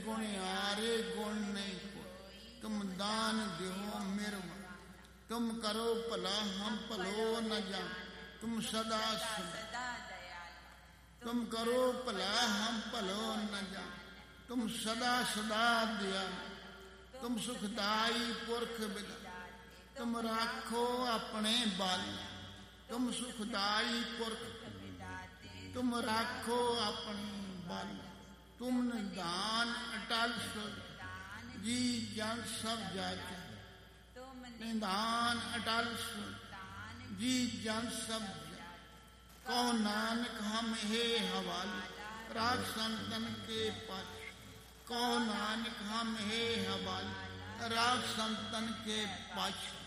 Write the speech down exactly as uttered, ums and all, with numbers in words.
गुणियारे गुण नहीं को। तुम दान देहो मेरे, तुम करो भला हम भलो न जान। तुम सदा सदा तुम करो भला हम भलो न जान। तुम सदा सदा दयाल, तुम सुखदाई पुरख बिदा। तुम राखो अपने बाल, तुम सुखदाई पुरख। तुम राखो अपने बाल, तुम निदान अटल सो। जी जन सब जाचे, निदान अटल सो। जी जन सब कहो नानक हम हे हवाले। राग संतन के पास कहो नानक हम हे हवाले। राग संतन के पास